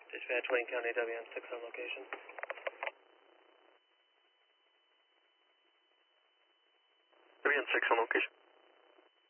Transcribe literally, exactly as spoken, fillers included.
Dispatch, Wayne County, W N six on location. W N six on location.